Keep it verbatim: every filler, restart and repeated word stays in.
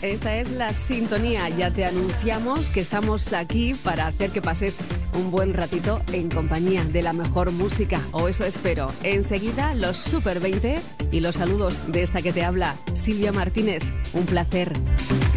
esta es la sintonía. Ya te anunciamos que estamos aquí para hacer que pases un buen ratito en compañía de la mejor música, o eso espero. Enseguida los Super veinte y los saludos de esta que te habla, Silvia Martínez. Un placer.